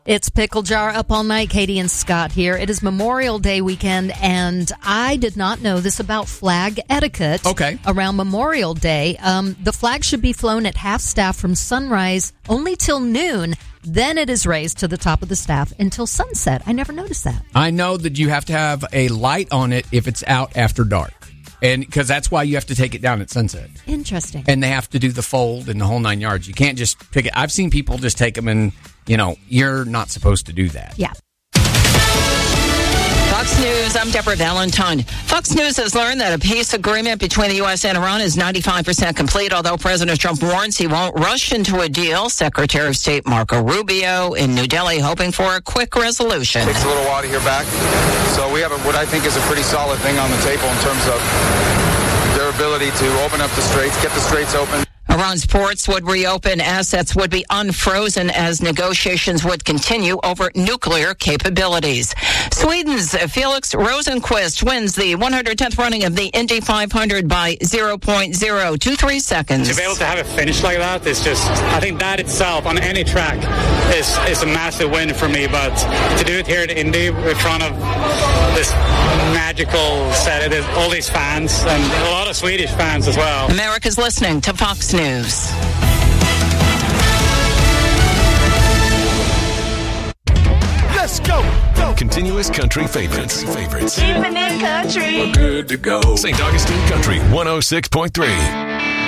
It's Pickle Jar Up All Night. Katie and Scott here. It is Memorial Day weekend, and I did not know this about flag etiquette. Okay. Around Memorial Day, the flag should be flown at half staff from sunrise only till noon. Then it is raised to the top of the staff until sunset. I never noticed that. I know that you have to have a light on it if it's out after dark. And because that's why you have to take it down at sunset. Interesting. And they have to do the fold and the whole 9 yards. You can't just pick it. I've seen people just take them and, you're not supposed to do that. Yeah. Fox News, I'm Deborah Valentine. Fox News has learned that a peace agreement between the U.S. and Iran is 95% complete, although President Trump warns he won't rush into a deal. Secretary of State Marco Rubio in New Delhi hoping for a quick resolution. It takes a little while to hear back. So we have what I think is a pretty solid thing on the table in terms of their ability to open up the straits, get the straits open. Iran's ports would reopen, assets would be unfrozen as negotiations would continue over nuclear capabilities. Sweden's Felix Rosenqvist wins the 110th running of the Indy 500 by 0.023 seconds. To be able to have it finish like that is just, I think that itself on any track is a massive win for me. But to do it here at Indy in front of this magical set, all these fans and a lot of Swedish fans as well. America's listening to Fox News. Let's go. Continuous country favorites. Keeping it country. We're good to go. St. Augustine Country 106.3.